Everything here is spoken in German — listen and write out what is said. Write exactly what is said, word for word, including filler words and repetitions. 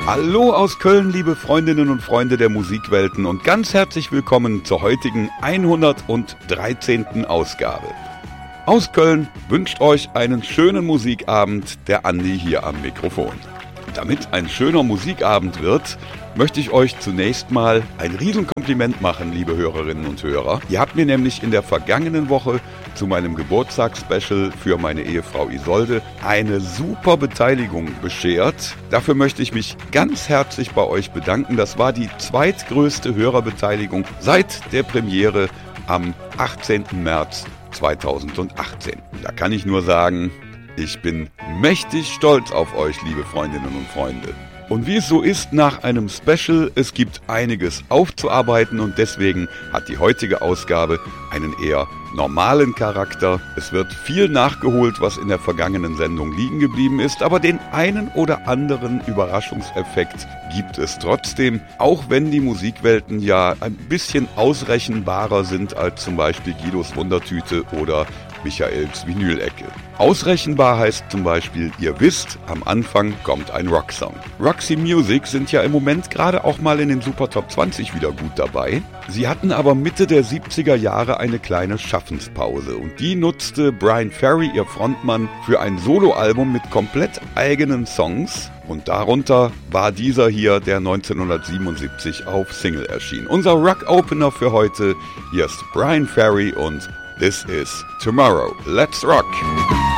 Hallo aus Köln, liebe Freundinnen und Freunde der Musikwelten und ganz herzlich willkommen zur heutigen hundertdreizehnten Ausgabe. Aus Köln wünscht euch einen schönen Musikabend der Andi hier am Mikrofon. Damit ein schöner Musikabend wird, möchte ich euch zunächst mal ein Riesenkompliment machen, liebe Hörerinnen und Hörer. Ihr habt mir nämlich in der vergangenen Woche zu meinem Geburtstagsspecial für meine Ehefrau Isolde eine super Beteiligung beschert. Dafür möchte ich mich ganz herzlich bei euch bedanken. Das war die zweitgrößte Hörerbeteiligung seit der Premiere am achtzehnten März zweitausendachtzehn. Da kann ich nur sagen, ich bin mächtig stolz auf euch, liebe Freundinnen und Freunde. Und wie es so ist nach einem Special, es gibt einiges aufzuarbeiten und deswegen hat die heutige Ausgabe einen eher normalen Charakter. Es wird viel nachgeholt, was in der vergangenen Sendung liegen geblieben ist, aber den einen oder anderen Überraschungseffekt gibt es trotzdem, auch wenn die Musikwelten ja ein bisschen ausrechenbarer sind als zum Beispiel Guidos Wundertüte oder Michaels Vinylecke. Ausrechenbar heißt zum Beispiel, ihr wisst, am Anfang kommt ein Rocksong. Roxy Music sind ja im Moment gerade auch mal in den Super Top zwanzig wieder gut dabei. Sie hatten aber Mitte der siebziger Jahre eine kleine Schaffenspause und die nutzte Bryan Ferry, ihr Frontmann, für ein Soloalbum mit komplett eigenen Songs. Und darunter war dieser hier, der neunzehnhundertsiebenundsiebzig auf Single erschien. Unser Rock-Opener für heute, hier ist Bryan Ferry und This is Tomorrow. Let's rock!